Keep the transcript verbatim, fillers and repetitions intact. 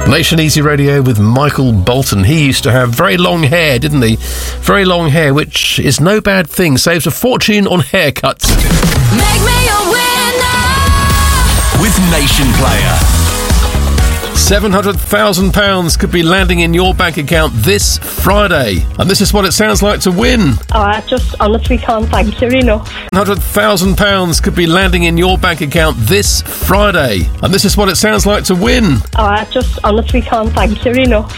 Nation Easy Radio with Michael Bolton. He used to have very long hair, didn't he? Very long hair, which is no bad thing. Saves a fortune on haircuts. Make me a winner with Nation Player. seven hundred thousand pounds could be landing in your bank account this Friday. And this is what it sounds like to win. Oh, I just honestly can't thank you enough. seven hundred thousand pounds could be landing in your bank account this Friday. And this is what it sounds like to win. Oh, I just honestly can't thank you enough.